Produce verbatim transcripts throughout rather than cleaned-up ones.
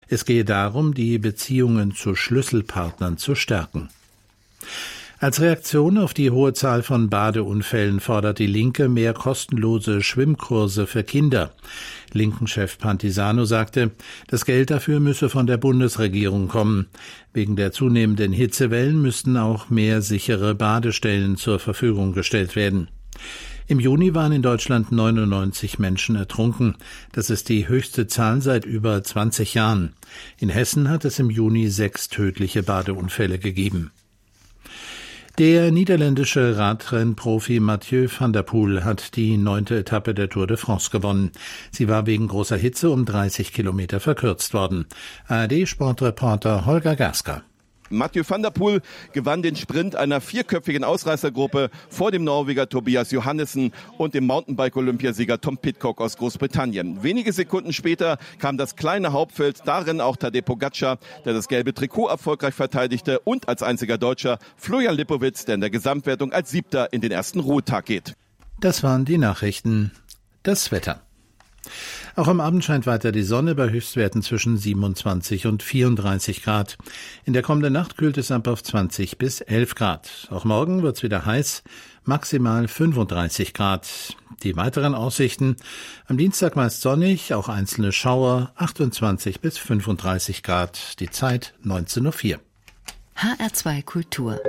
Es gehe darum, die Beziehungen zu Schlüsselpartnern zu stärken. Als Reaktion auf die hohe Zahl von Badeunfällen fordert die Linke mehr kostenlose Schwimmkurse für Kinder. Linken-Chef Pantisano sagte, das Geld dafür müsse von der Bundesregierung kommen. Wegen der zunehmenden Hitzewellen müssten auch mehr sichere Badestellen zur Verfügung gestellt werden. Im Juni waren in Deutschland neunundneunzig Menschen ertrunken. Das ist die höchste Zahl seit über zwanzig Jahren. In Hessen hat es im Juni sechs tödliche Badeunfälle gegeben. Der niederländische Radrennprofi Mathieu van der Poel hat die neunte Etappe der Tour de France gewonnen. Sie war wegen großer Hitze um dreißig Kilometer verkürzt worden. A R D-Sportreporter Holger Gasker. Mathieu van der Poel gewann den Sprint einer vierköpfigen Ausreißergruppe vor dem Norweger Tobias Johannessen und dem Mountainbike-Olympiasieger Tom Pidcock aus Großbritannien. Wenige Sekunden später kam das kleine Hauptfeld, darin auch Tadej Pogačar, der das gelbe Trikot erfolgreich verteidigte, und als einziger Deutscher Florian Lipowitz, der in der Gesamtwertung als Siebter in den ersten Ruhetag geht. Das waren die Nachrichten. Das Wetter. Auch am Abend scheint weiter die Sonne bei Höchstwerten zwischen siebenundzwanzig und vierunddreißig Grad. In der kommenden Nacht kühlt es ab auf zwanzig bis elf Grad. Auch morgen wird es wieder heiß, maximal fünfunddreißig Grad. Die weiteren Aussichten: am Dienstag meist sonnig, auch einzelne Schauer, achtundzwanzig bis fünfunddreißig Grad. Die Zeit neunzehn Uhr vier. H R zwei Kultur.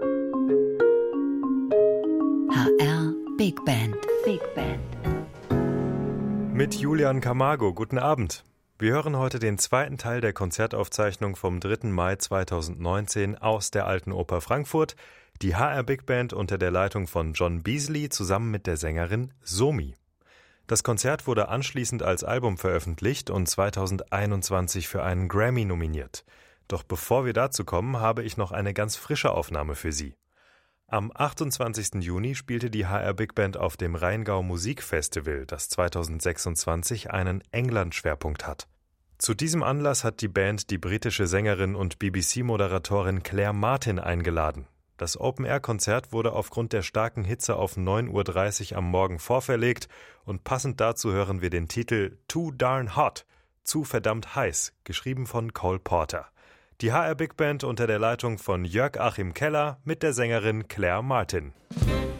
H R Big Band. Big Band. Mit Julian Camargo, guten Abend. Wir hören heute den zweiten Teil der Konzertaufzeichnung vom dritten Mai zweitausendneunzehn aus der Alten Oper Frankfurt. Die H R Big Band unter der Leitung von John Beasley zusammen mit der Sängerin Somi. Das Konzert wurde anschließend als Album veröffentlicht und zweitausendeinundzwanzig für einen Grammy nominiert. Doch bevor wir dazu kommen, habe ich noch eine ganz frische Aufnahme für Sie. Am achtundzwanzigsten Juni spielte die H R Big Band auf dem Rheingau Musikfestival, das zweitausendsechsundzwanzig einen England-Schwerpunkt hat. Zu diesem Anlass hat die Band die britische Sängerin und B B C-Moderatorin Claire Martin eingeladen. Das Open-Air-Konzert wurde aufgrund der starken Hitze auf neun Uhr dreißig am Morgen vorverlegt und passend dazu hören wir den Titel Too Darn Hot, zu verdammt heiß, geschrieben von Cole Porter. Die H R Big Band unter der Leitung von Jörg Achim Keller mit der Sängerin Claire Martin.